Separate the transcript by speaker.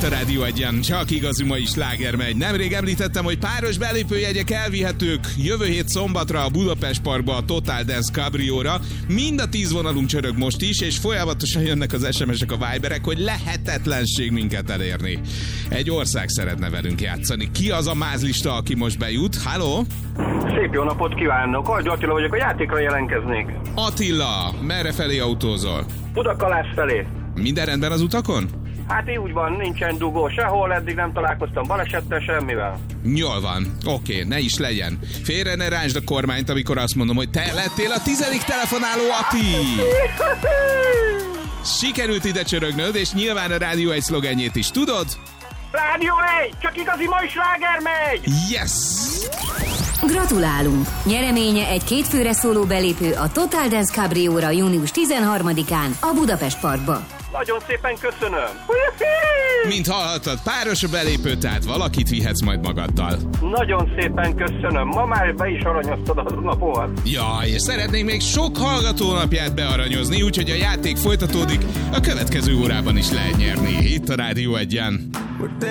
Speaker 1: itt a Rádió Egyen, csak igazi mai sláger megy. Nemrég említettem, hogy páros belépőjegyek elvihetők jövő hét szombatra a Budapest Parkba a Total Dance Cabrióra. Mind a 10 vonalunk csörög most is, és folyamatosan jönnek az SMS-ek, a Viberek, hogy lehetetlenség minket elérni. Egy ország szeretne velünk játszani. Ki az a mázlista, aki most bejut? Halló?
Speaker 2: Szép jó napot kívánok! Algy Attila vagyok, a játékra jelentkeznék.
Speaker 1: Attila, merre felé autózol?
Speaker 2: Budakalász felé.
Speaker 1: Minden rendben az utakon?
Speaker 2: Hát így úgy van, nincsen dugó sehol, eddig nem találkoztam balesettel, semmivel.
Speaker 1: Jól van, oké, ne is legyen. Félre ne ráncsd a kormányt, amikor azt mondom, hogy te lettél a 10. telefonáló, Ati! Sikerült ide csörögnöd, és nyilván a Rádió 1 szlogenjét is tudod?
Speaker 2: Rádió 1! Csak igazi mai sláger megy!
Speaker 1: Yes!
Speaker 3: Gratulálunk! Nyereménye egy 2 főre szóló belépő a Total Dance Cabrióra június 13-án a Budapest Parkba.
Speaker 2: Nagyon szépen köszönöm!
Speaker 1: Mint hallhattad, páros a belépő, tehát valakit vihetsz majd magaddal.
Speaker 2: Nagyon szépen köszönöm, ma már be is aranyoztad az napomat.
Speaker 1: Jaj, és szeretnénk még sok hallgatónapját bearanyozni, úgyhogy a játék folytatódik, a következő órában is lehet nyerni itt a Rádió 1-en.